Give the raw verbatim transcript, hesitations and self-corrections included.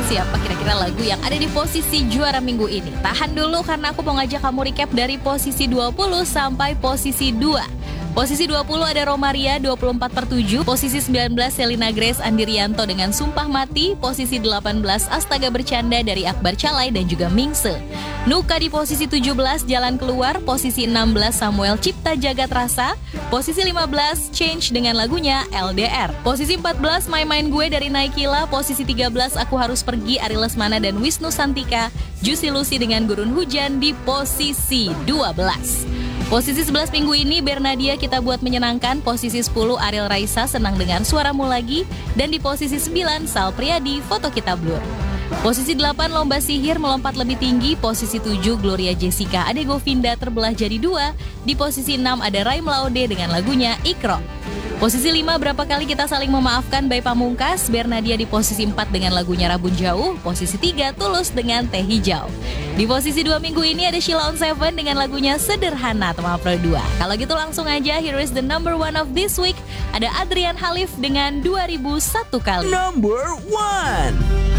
siapa kira-kira lagu yang ada di posisi juara minggu ini. Tahan dulu karena aku mau ngajak kamu recap dari posisi dua puluh sampai posisi dua. Posisi dua puluh ada Romaria dua puluh empat per tujuh. Posisi sembilan belas Selina Grace Andirianto dengan Sumpah Mati. Posisi delapan belas Astaga Bercanda dari Akbar Calai dan juga Mingse. Nuka di posisi tujuh belas Jalan Keluar. Posisi enam belas Samuel Cipta Jagat Rasa. Posisi lima belas Change dengan lagunya L D R. Posisi empat belas My Mind Gue dari Naikila. Posisi tiga belas Aku Harus Pergi Ari Lesmana dan Wisnu Santika. Juicy Lucy dengan Gurun Hujan di posisi dua belas. Posisi sebelas minggu ini Bernadia Kita Buat Menyenangkan. Posisi sepuluh Ariel Raisa Senang Dengan Suaramu Lagi. Dan di posisi sembilan Sal Priadi Foto Kita Blur. Posisi delapan Lomba Sihir Melompat Lebih Tinggi. Posisi tujuh Gloria Jessica Ade Govinda Terbelah Jadi Dua. Di posisi enam ada Raim Laude dengan lagunya Ikro. Posisi lima Berapa Kali Kita Saling Memaafkan by Pamungkas. Bernadia di posisi empat dengan lagunya Rabun Jauh. Posisi tiga Tulus dengan Teh Hijau. Di posisi dua minggu ini ada Sheila on Seven dengan lagunya Sederhana Teman Pro dua. Kalau gitu langsung aja, here is the number one of this week. Ada Adrian Halif dengan dua ribu satu Kali. Number one.